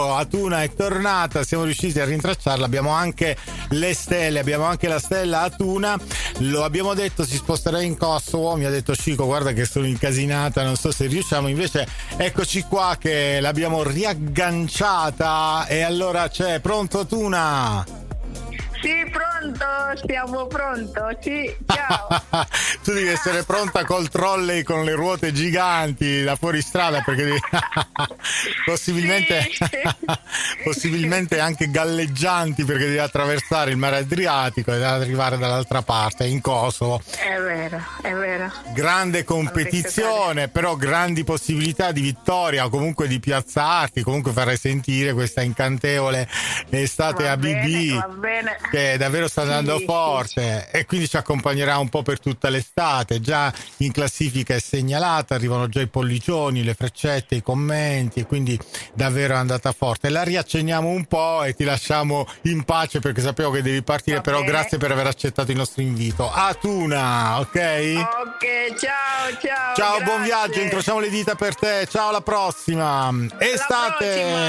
Atuna è tornata, siamo riusciti a rintracciarla, abbiamo anche le stelle, abbiamo anche la stella Atuna, lo abbiamo detto si sposterà in Kosovo, mi ha detto Cico guarda che sono incasinata, non so se riusciamo, invece eccoci qua che l'abbiamo riagganciata e allora c'è, pronto Atuna? Sì, pronto, stiamo pronto, sì, ciao. Tu devi essere pronta col trolley con le ruote giganti da fuori strada perché devi... possibilmente Sì. possibilmente anche galleggianti perché devi attraversare il mare Adriatico ed arrivare dall'altra parte in Kosovo. È vero. Grande competizione, però grandi possibilità di vittoria o comunque di piazzarti, comunque farai sentire questa incantevole estate Va ABB bene. che davvero sta andando forte e quindi ci accompagnerà un po' per tutta l'estate. Già in classifica è segnalata, arrivano già i pollicioni, le freccette, i commenti e quindi davvero è andata forte. La riaccenniamo un po' e ti lasciamo in pace perché sapevo che devi partire. Va però bene. grazie per aver accettato il nostro invito. Atuna, ok? Ok, ciao. Ciao, buon grazie. viaggio, incrociamo le dita per te. Ciao, alla prossima. Estate. Prossima.